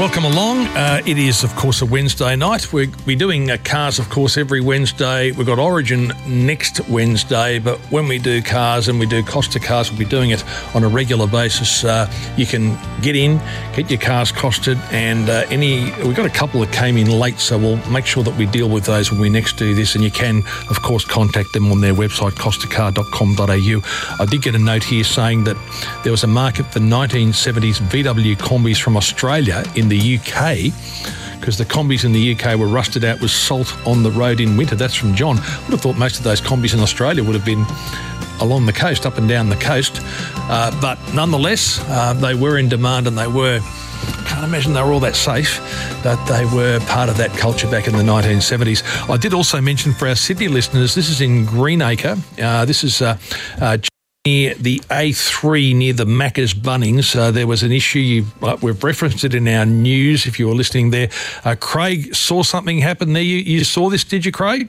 Welcome along. It is, of course, a Wednesday night. We're doing cars, of course, every Wednesday. We've got Origin next Wednesday, but when we do cars and we do Costa Cars, we'll be doing it on a regular basis. You can get in, get your cars costed, and we've got a couple that came in late, so we'll make sure that we deal with those when we next do this. And you can, of course, contact them on their website, costacar.com.au. I did get a note here saying that there was a market for 1970s VW Combis from Australia in the UK, because the Combis in the UK were rusted out with salt on the road in winter. That's from John. I would have thought most of those Combis in Australia would have been along the coast, up and down the coast. But nonetheless, they were in demand, and can't imagine they were all that safe, but they were part of that culture back in the 1970s. I did also mention for our Sydney listeners, this is in Greenacre. This is near the A3, near the Macca's Bunnings. There was an issue. We've referenced it in our news, if you were listening there. Craig saw something happen there. You saw this, did you, Craig?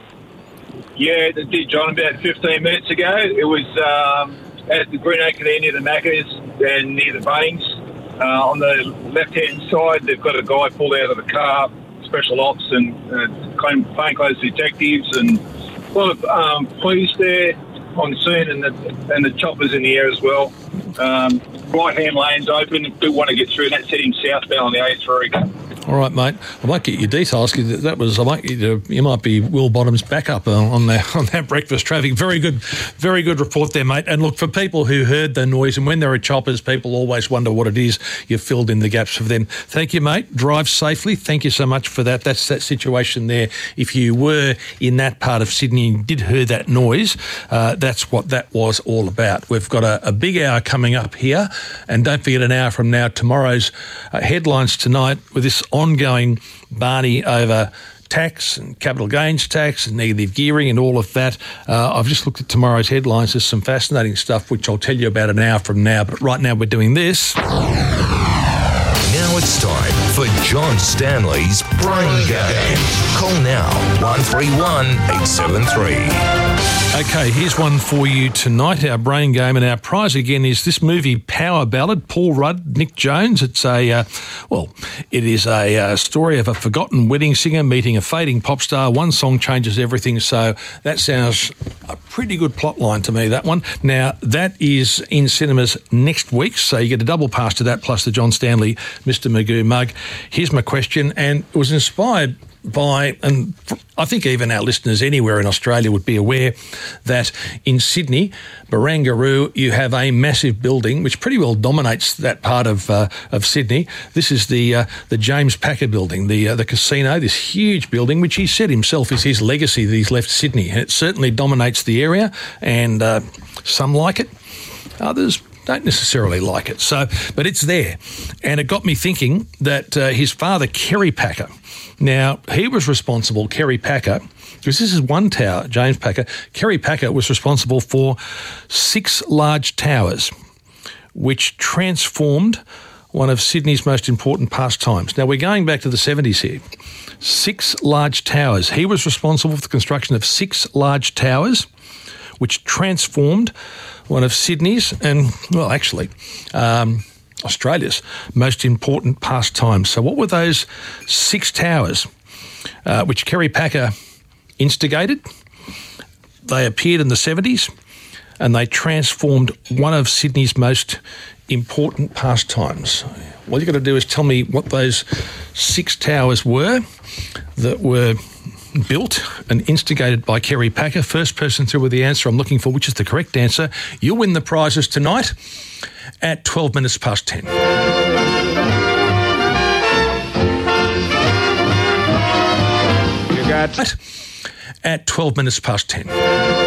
Yeah, it did, John, about 15 minutes ago. It was at the Greenacre there near the Macca's and near the Bunnings. On the left-hand side, they've got a guy pulled out of the car, special ops and plainclothes detectives, and a lot of police there on scene, and the choppers in the air as well. Right-hand lane's open. Do want to get through. That's heading southbound on the A3. All right, mate. I might get your details. You might be Will Bottom's backup on that breakfast traffic. Very good report there, mate. And look, for people who heard the noise, and when there are choppers, people always wonder what it is. You've filled in the gaps for them. Thank you, mate. Drive safely. Thank you so much for that. That's that situation there. If you were in that part of Sydney and did hear that noise, that's what that was all about. We've got a big hour coming up here, and don't forget, an hour from now, tomorrow's headlines tonight with this ongoing Barney over tax and capital gains tax and negative gearing and all of that. I've just looked at tomorrow's headlines. There's some fascinating stuff which I'll tell you about an hour from now, but right now we're doing this. Now it's time for John Stanley's Brain Game. Call now, 131 873. Okay, here's one for you tonight, our Brain Game, and our prize again is this movie Power Ballad, Paul Rudd, Nick Jones. It's it is a story of a forgotten wedding singer meeting a fading pop star. One song changes everything, so that sounds a pretty good plot line to me, that one. Now, that is in cinemas next week, so you get a double pass to that, plus the John Stanley Mr. Magoo mug. Here's my question, and it was inspired by, and I think even our listeners anywhere in Australia would be aware that in Sydney, Barangaroo, you have a massive building which pretty well dominates that part of Sydney. This is the James Packer building, the casino, this huge building, which he said himself is his legacy that he's left Sydney, and it certainly dominates the area, and some like it, others don't necessarily like it. But it's there. And it got me thinking that his father, Kerry Packer, now he was responsible, Kerry Packer, because this is one tower, James Packer. Kerry Packer was responsible for 6 large towers, which transformed one of Sydney's most important pastimes. Now, we're going back to the 70s here. 6 large towers. He was responsible for the construction of 6 large towers, which transformed one of Sydney's and, well, actually, Australia's most important pastimes. So what were those 6 towers which Kerry Packer instigated? They appeared in the 70s and they transformed one of Sydney's most important pastimes. All you've got to do is tell me what those 6 towers were that were built and instigated by Kerry Packer. First person through with the answer I'm looking for, which is the correct answer, you'll win the prizes tonight at 12 minutes past 10. You got at 12 minutes past 10.